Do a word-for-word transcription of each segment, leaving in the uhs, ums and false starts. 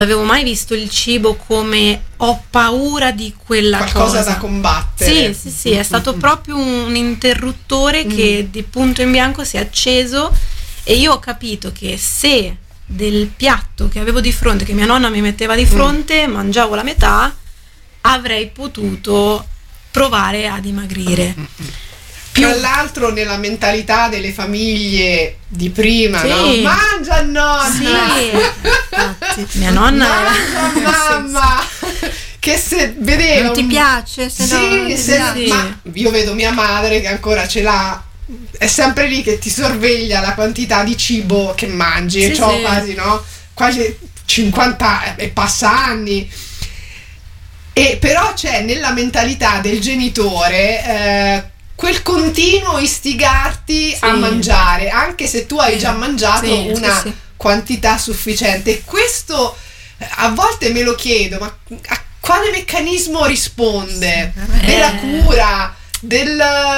avevo mai visto il cibo come ho paura di quella qualcosa cosa da combattere. Sì, sì, sì, è stato proprio un interruttore Mm. che di punto in bianco si è acceso, e io ho capito che se del piatto che avevo di fronte, che mia nonna mi metteva di fronte, mm. mangiavo la metà, avrei potuto provare a dimagrire. Mm. Tra l'altro nella mentalità delle famiglie di prima, Sì. no? Mangia nonna! Sì, infatti, mia nonna Mangia mamma! Che se vedeva Non ti un- piace? Se sì, no, non ti se- piace. ma io vedo mia madre che ancora ce l'ha, è sempre lì che ti sorveglia la quantità di cibo che mangi, e Sì, c'ho sì. quasi, no? Quasi cinquanta e passa anni. E però c'è nella mentalità del genitore eh, quel continuo istigarti Sì. a mangiare, anche se tu hai Sì. già mangiato Sì, una sì, sì. quantità sufficiente. E questo eh, a volte me lo chiedo, ma a quale meccanismo risponde? Sì, Della eh. cura? Del,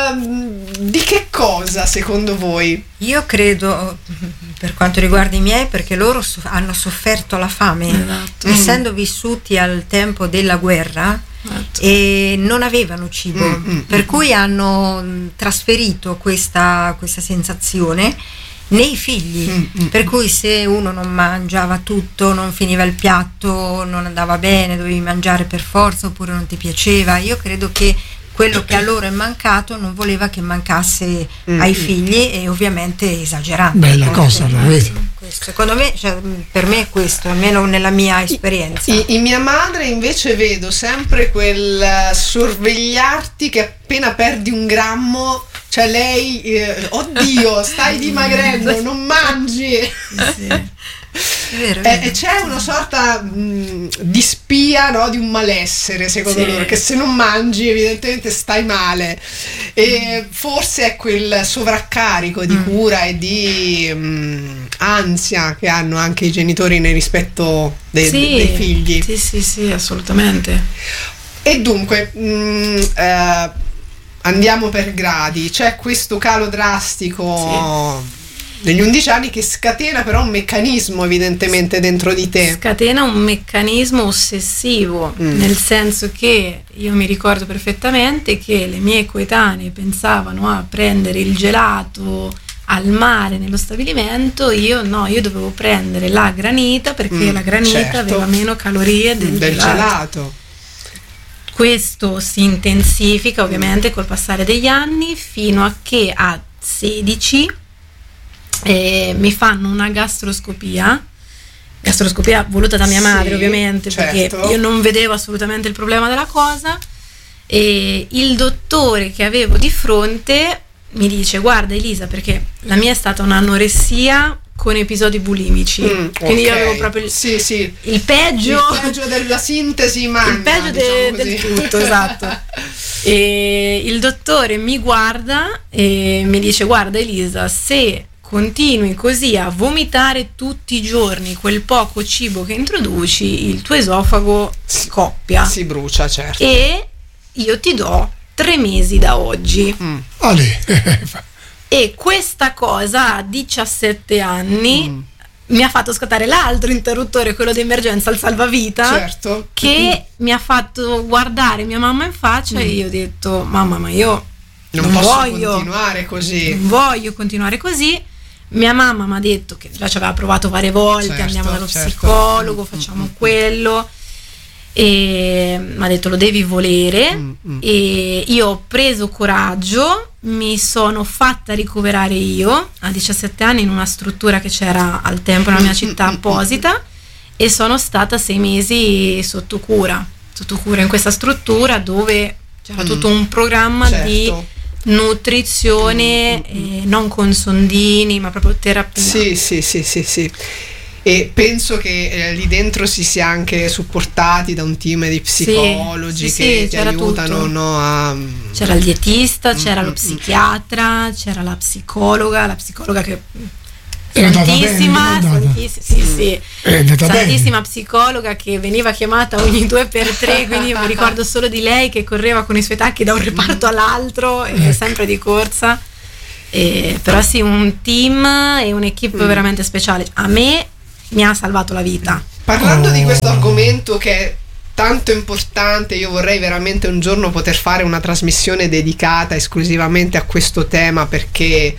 di che cosa secondo voi? Io credo, per quanto riguarda i miei, perché loro so- hanno sofferto la fame, Esatto. essendo vissuti al tempo della guerra, Esatto. e non avevano cibo, Mm, mm, per mm. cui hanno mh, trasferito questa, questa sensazione nei figli, Mm, mm, per cui se uno non mangiava tutto, non finiva il piatto, non andava bene, dovevi mangiare per forza oppure non ti piaceva. Io credo che quello che a loro è mancato non voleva che mancasse Mm, ai mm. figli, e ovviamente esagerando. Bella Questo- cosa, lo vedi? questo, secondo me, cioè, per me è questo, almeno nella mia esperienza. I- in mia madre invece vedo sempre quel eh, sorvegliarti che appena perdi un grammo, cioè lei, eh, oddio, stai dimagrendo, non mangi. Sì. È vero, è E vero. e c'è una sorta mh, di spia, no, di un malessere secondo Sì. loro, che se non mangi evidentemente stai male, e forse è quel sovraccarico di Mm. cura e di mh, ansia che hanno anche i genitori nel rispetto dei, Sì, dei figli. Sì, sì, sì, assolutamente. E dunque mh, eh, andiamo per gradi. C'è questo calo drastico negli undici anni che scatena però un meccanismo evidentemente dentro di te. Scatena un meccanismo ossessivo, Mm. nel senso che io mi ricordo perfettamente che le mie coetanee pensavano a prendere il gelato al mare nello stabilimento, io no, io dovevo prendere la granita perché Mm, la granita certo. aveva meno calorie del, del gelato. gelato. Questo si intensifica ovviamente col passare degli anni, fino a che a sedici eh, mi fanno una gastroscopia, gastroscopia voluta da mia Sì, madre ovviamente, certo. perché io non vedevo assolutamente il problema della cosa, e il dottore che avevo di fronte mi dice: guarda Elisa, perché la mia è stata un'anoressia con episodi bulimici, Mm, quindi io ok. avevo proprio il, sì, sì. il peggio Il peggio della sintesi magna, il peggio de- diciamo del così. tutto, esatto. E il dottore mi guarda e mi dice: guarda Elisa, se continui così a vomitare tutti i giorni quel poco cibo che introduci, il tuo esofago scoppia Si brucia, certo. e io ti do tre mesi da oggi. Mm. Ale. E questa cosa a diciassette anni Mm. mi ha fatto scattare l'altro interruttore, quello d'emergenza, il salvavita, Certo. che mi ha fatto guardare mia mamma in faccia, e io ho detto: mamma, ma io Non, non, posso voglio continuare così. non voglio continuare così. Mia mamma mi ha detto che già ci aveva provato varie volte, Certo, andiamo dallo certo. psicologo, Mm, facciamo mm, mm. quello, e mi ha detto: lo devi volere. Mm, mm. E io ho preso coraggio, mi sono fatta ricoverare io a diciassette anni in una struttura che c'era al tempo nella mia città apposita, e sono stata sei mesi sotto cura, sotto cura in questa struttura dove c'era Mm. tutto un programma Certo. di nutrizione, Mm, mm, eh, non con sondini, ma proprio terapia. Sì, sì, sì, sì, sì. E penso che eh, lì dentro si sia anche supportati da un team di psicologi sì, che sì, ti c'era aiutano, tutto. no, a... C'era il dietista, c'era Mm, lo mm, psichiatra, c'era la psicologa, la psicologa che È andata bene, santissima, è andata. santiss- sì, sì, È andata bene. santissima psicologa che veniva chiamata ogni due per tre, quindi io mi ricordo solo di lei che correva con i suoi tacchi da un reparto all'altro, e Ecco. sempre di corsa. E, però sì, un team e un'equipe Mm. veramente speciale. A me mi ha salvato la vita. Parlando Oh. di questo argomento che è tanto importante, io vorrei veramente un giorno poter fare una trasmissione dedicata esclusivamente a questo tema, perché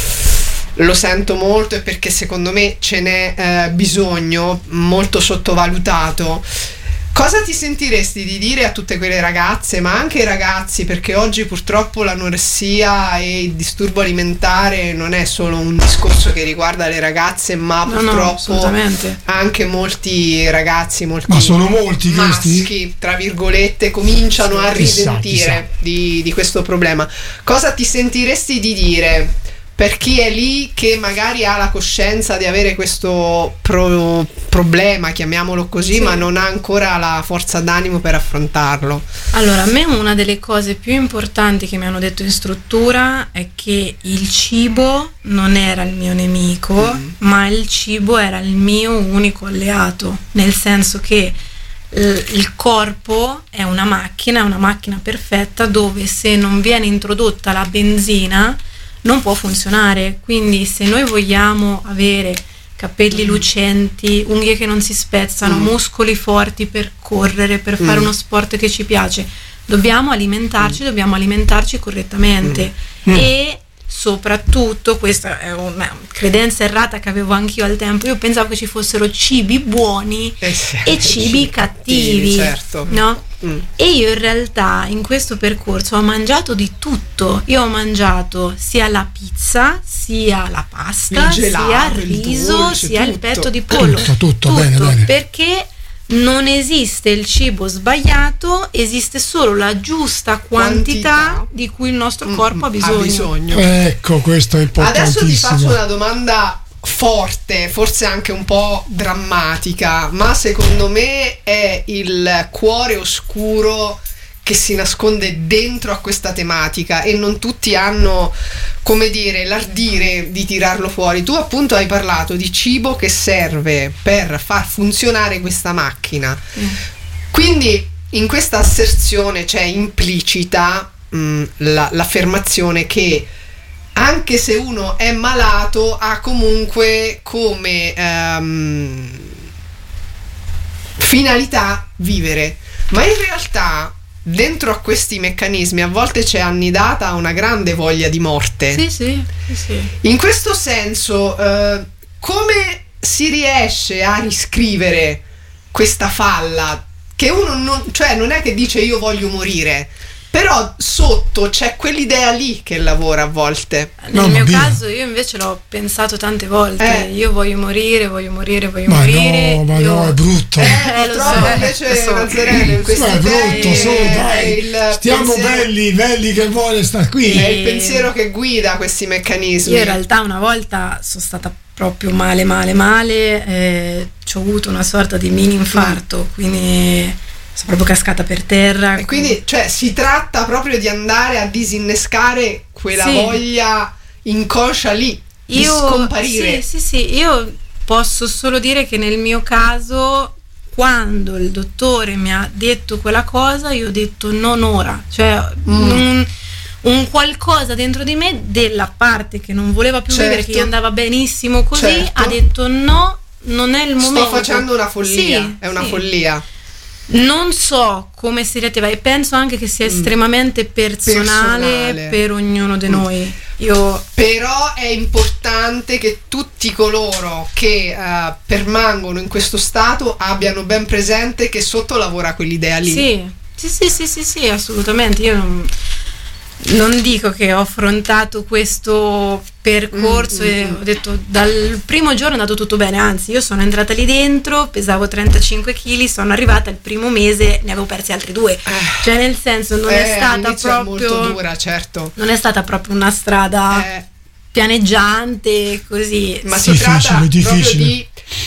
lo sento molto e perché secondo me ce n'è eh, bisogno, molto sottovalutato. Cosa ti sentiresti di dire a tutte quelle ragazze, ma anche ai ragazzi, perché oggi purtroppo l'anoressia e il disturbo alimentare non è solo un discorso che riguarda le ragazze, ma No, no, purtroppo assolutamente. anche molti ragazzi, molti Ma sono molti questi? maschi, tra virgolette, cominciano a Chissà, risentire chissà. di, di questo problema. Cosa ti sentiresti di dire per chi è lì che magari ha la coscienza di avere questo pro- problema, chiamiamolo così, Sì. ma non ha ancora la forza d'animo per affrontarlo? Allora, a me una delle cose più importanti che mi hanno detto in struttura è che il cibo non era il mio nemico, Mm. ma il cibo era il mio unico alleato, nel senso che eh, il corpo è una macchina, è una macchina perfetta dove se non viene introdotta la benzina non può funzionare. Quindi se noi vogliamo avere capelli lucenti, unghie che non si spezzano, Mm. muscoli forti per correre, per fare Mm. uno sport che ci piace, dobbiamo alimentarci, dobbiamo alimentarci correttamente. Mm. E soprattutto, questa è una credenza errata che avevo anch'io al tempo, io pensavo che ci fossero cibi buoni Eh sì, e cibi cattivi, certo. no? Mm. E io in realtà in questo percorso ho mangiato di tutto. Io ho mangiato sia la pizza, sia la pasta, Il gelato, sia il il riso, dolce, sia il tutto. petto di pollo. Tutto, tutto, bene, bene. Perché non esiste il cibo sbagliato, esiste solo la giusta quantità, Quantità. di cui il nostro Mm, corpo ha mm, bisogno. ha bisogno. Ecco, questo è Adesso ti faccio importantissimo. una domanda forte, forse anche un po' drammatica, ma secondo me è il cuore oscuro che si nasconde dentro a questa tematica e non tutti hanno, come dire, l'ardire di tirarlo fuori. Tu appunto hai parlato di cibo che serve per far funzionare questa macchina. Mm. Quindi in questa asserzione c'è implicita mh, la- l'affermazione che anche se uno è malato ha comunque come ehm, finalità vivere, ma in realtà dentro a questi meccanismi a volte c'è annidata una grande voglia di morte. Sì, sì, sì, sì. In questo senso, eh, come si riesce a riscrivere questa falla? Che uno non, cioè non è che dice io voglio morire, però sotto c'è quell'idea lì che lavora a volte. Nel No, mio ma via. caso io invece l'ho pensato tante volte. Eh. Io voglio morire, voglio morire, voglio Ma morire. no, ma io... no, è brutto. Eh, Eh, lo purtroppo so, invece lo so. Nazareno in questi Ma è brutto, temi su, è dai. il Stiamo pensiero- belli, belli che vuole sta qui. è il E- pensiero che guida questi meccanismi. Io in realtà una volta sono stata proprio male, male, male. Eh, ci ho avuto una sorta di mini infarto, quindi sono proprio cascata per terra. E quindi, cioè, si tratta proprio di andare a disinnescare quella Sì. voglia inconscia lì, di io scomparire. sì, sì, sì, io posso solo dire che nel mio caso, quando il dottore mi ha detto quella cosa, io ho detto non ora, cioè Mm. un, un qualcosa dentro di me, della parte che non voleva più Certo. vivere, che gli andava benissimo così, Certo. ha detto no, non è il momento. Sto facendo una follia, Sì, è una sì. follia. Non so come si riattiva e penso anche che sia Mm. estremamente personale, Personale. per ognuno di Mm. noi. Io Però è importante che tutti coloro che eh, permangono in questo stato abbiano ben presente che sotto lavora quell'idea lì. Sì, sì, sì, sì, sì, sì, assolutamente. Io non, non dico che ho affrontato questo percorso Mm, e mm, ho detto dal primo giorno è andato tutto bene, anzi io sono entrata lì dentro, pesavo trentacinque chili, sono arrivata il primo mese, ne avevo persi altri due. Cioè nel senso non Eh, è stata all'inizio è molto proprio dura, certo. non è stata proprio una strada Eh, pianeggiante così. ma si Difficile, tratta proprio difficile. di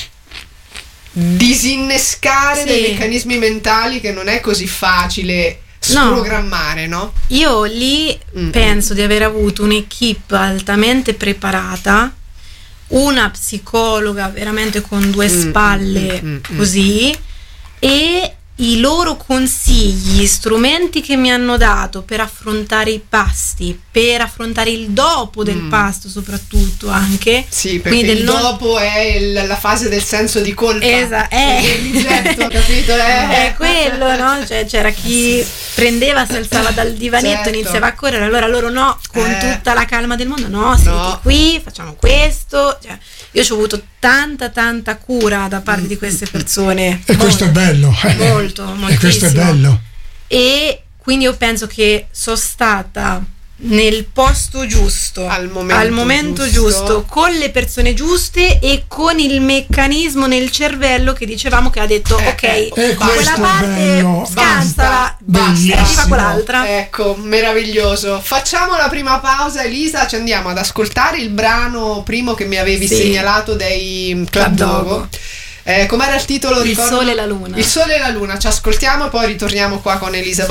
disinnescare Sì. dei meccanismi mentali che non è così facile No. sprogrammare, no? Io lì Mm. penso di aver avuto un'equipe altamente preparata, una psicologa veramente con due Mm, spalle mm, mm, mm. così, e i loro consigli, strumenti che mi hanno dato per affrontare i pasti, per affrontare il dopo del mm. pasto soprattutto anche. Sì, perché il non... dopo è il, la fase del senso di colpa. Esatto, è, rigetto, capito? È... è quello, no? Cioè, c'era chi sì. prendeva, si alzava dal divanetto, certo. iniziava a correre, allora loro no, con eh. tutta la calma del mondo, no, siete no. qui, facciamo questo. Cioè, io ci ho avuto tanta tanta cura da parte di queste persone. E molto, questo è bello. Molto, moltissimo. E questo è bello. E quindi io penso che sono stata nel posto giusto, al momento, al momento giusto. giusto, con le persone giuste e con il meccanismo nel cervello che dicevamo che ha detto eh, ok, eh, quella parte scansala, basta, arriva quell'altra. Ecco, meraviglioso. Facciamo la prima pausa, Elisa, ci andiamo ad ascoltare il brano primo che mi avevi sì. segnalato dei Club Dogo. Eh, com'era il titolo? Il ricordo? Sole e la Luna. Il Sole e la Luna, ci ascoltiamo e poi ritorniamo qua con Elisa